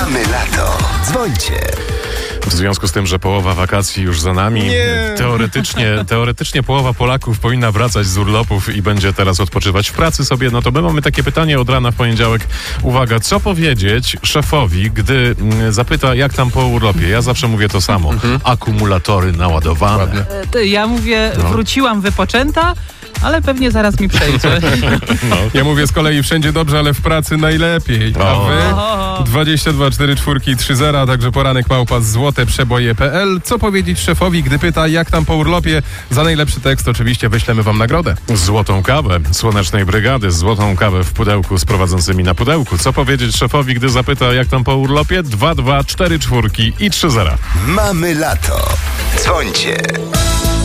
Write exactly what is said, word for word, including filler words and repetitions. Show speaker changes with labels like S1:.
S1: Mamy lato. Dzwońcie.
S2: W związku z tym, że połowa wakacji już za nami,
S3: Nie.
S2: teoretycznie, teoretycznie połowa Polaków powinna wracać z urlopów i będzie teraz odpoczywać w pracy sobie, no to my mamy takie pytanie od rana w poniedziałek. Uwaga, co powiedzieć szefowi, gdy mm, zapyta, jak tam po urlopie? Ja zawsze mówię to samo.
S3: Mhm.
S2: Akumulatory naładowane.
S3: Ładnie.
S4: E, ty, Ja mówię,
S2: No.
S4: wróciłam wypoczęta, ale pewnie zaraz mi przejdzie.
S2: No.
S3: Ja mówię z kolei wszędzie dobrze, ale w pracy najlepiej. A
S2: O.
S3: wy?
S4: O.
S3: dwadzieścia dwa cztery cztery trzy zero, a także poranek małpa złote przeboje kropka p l. Co powiedzieć szefowi, gdy pyta, jak tam po urlopie? Za najlepszy tekst oczywiście wyślemy wam nagrodę.
S2: Złotą kawę Słonecznej Brygady, złotą kawę w pudełku z prowadzącymi na pudełku. Co powiedzieć szefowi, gdy zapyta, jak tam po urlopie? dwa dwa cztery cztery i trzy zero.
S1: Mamy lato. Dzwońcie.